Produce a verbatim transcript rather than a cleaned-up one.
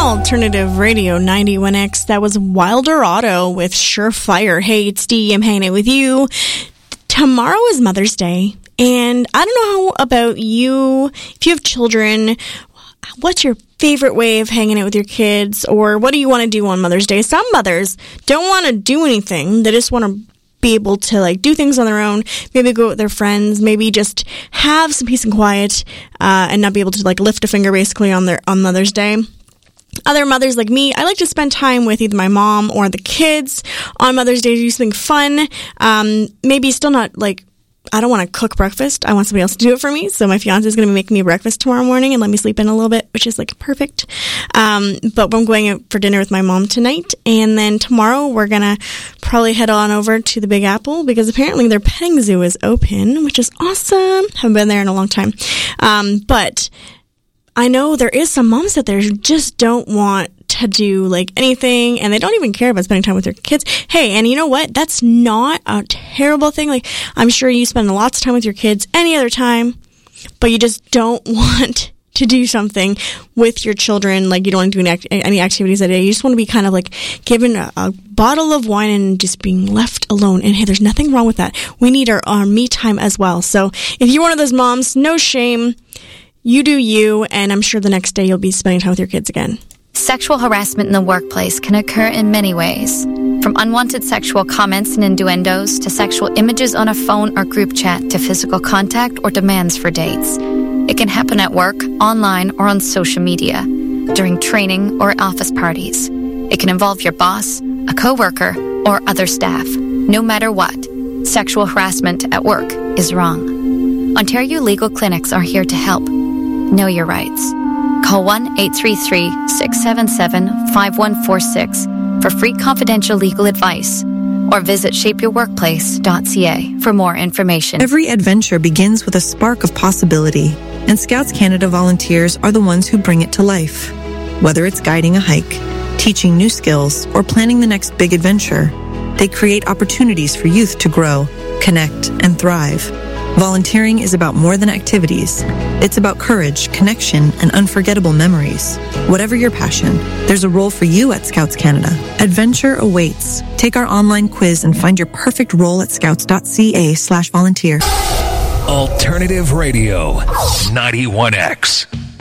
Alternative Radio ninety-one X. That was Wilder Auto with Surefire. Hey, it's Dee. I'm hanging out with you. Tomorrow is Mother's Day, and I don't know how about you. If you have children, what's your favorite way of hanging out with your kids, or what do you want to do on Mother's Day? Some mothers don't want to do anything. They just want to be able to like do things on their own, maybe go with their friends, maybe just have some peace and quiet, uh, and not be able to like lift a finger basically on their on Mother's Day. Other mothers like me, I like to spend time with either my mom or the kids on Mother's Day to do something fun. Um, maybe still not like, I don't want to cook breakfast. I want somebody else to do it for me. So my fiance is going to be making me breakfast tomorrow morning and let me sleep in a little bit, which is like perfect. Um, but I'm going out for dinner with my mom tonight. And then tomorrow we're going to probably head on over to the Big Apple because apparently their petting zoo is open, which is awesome. Haven't been there in a long time. Um, but I know there is some moms out there who just don't want to do like anything, and they don't even care about spending time with their kids. Hey, and you know what? That's not a terrible thing. Like, I'm sure you spend lots of time with your kids any other time, but you just don't want to do something with your children. Like, you don't want to do any, act- any activities that day. You just want to be kind of like given a, a bottle of wine and just being left alone. And hey, there's nothing wrong with that. We need our, our me time as well. So if you're one of those moms, no shame. You do you, and I'm sure the next day you'll be spending time with your kids again. Sexual harassment in the workplace can occur in many ways. From unwanted sexual comments and innuendos to sexual images on a phone or group chat to physical contact or demands for dates. It can happen at work, online, or on social media, during training or office parties. It can involve your boss, a coworker, or other staff. No matter what, sexual harassment at work is wrong. Ontario Legal Clinics are here to help. Know your rights. Call one eight three three, six seven seven, five one four six for free confidential legal advice, or visit shape your workplace dot c a for more information. Every adventure begins with a spark of possibility, and Scouts Canada volunteers are the ones who bring it to life. Whether it's guiding a hike, teaching new skills, or planning the next big adventure, they create opportunities for youth to grow, connect, and thrive. Volunteering is about more than activities. It's about courage, connection, and unforgettable memories. Whatever your passion, there's a role for you at Scouts Canada. Adventure awaits. Take our online quiz and find your perfect role at scouts.ca slash volunteer. Alternative Radio ninety-one X.